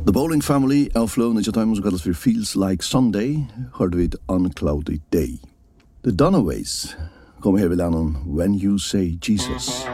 The Bowling Family av flowna i time kallas för Feels Like Sunday, hörde vi On a Cloudy Day. The Dunaways kommer här vid landet When You Say Jesus.